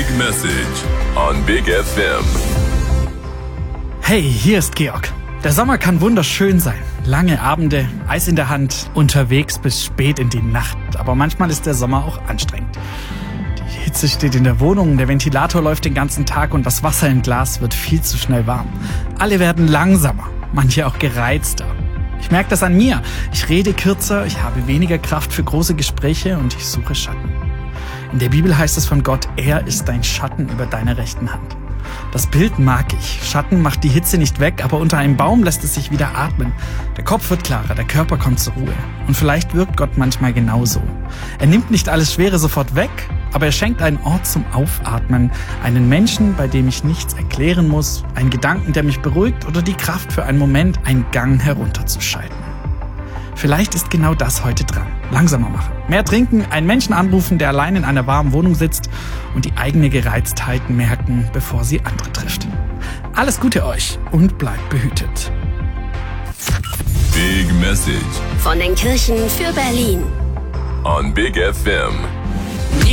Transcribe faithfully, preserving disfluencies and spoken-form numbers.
Big Message on Big F M. Hey, hier ist Georg. Der Sommer kann wunderschön sein. Lange Abende, Eis in der Hand, unterwegs bis spät in die Nacht. Aber manchmal ist der Sommer auch anstrengend. Die Hitze steht in der Wohnung, der Ventilator läuft den ganzen Tag und das Wasser im Glas wird viel zu schnell warm. Alle werden langsamer, manche auch gereizter. Ich merke das an mir. Ich rede kürzer, ich habe weniger Kraft für große Gespräche und ich suche Schatten. In der Bibel heißt es von Gott, er ist dein Schatten über deiner rechten Hand. Das Bild mag ich. Schatten macht die Hitze nicht weg, aber unter einem Baum lässt es sich wieder atmen. Der Kopf wird klarer, der Körper kommt zur Ruhe. Und vielleicht wirkt Gott manchmal genauso. Er nimmt nicht alles Schwere sofort weg, aber er schenkt einen Ort zum Aufatmen, einen Menschen, bei dem ich nichts erklären muss, einen Gedanken, der mich beruhigt oder die Kraft für einen Moment, einen Gang herunterzuschalten. Vielleicht ist genau das heute dran. Langsamer machen, mehr trinken, einen Menschen anrufen, der allein in einer warmen Wohnung sitzt und die eigene Gereiztheit merken, bevor sie andere trifft. Alles Gute euch und bleibt behütet. Big Message Von den Kirchen für Berlin. on Big F M.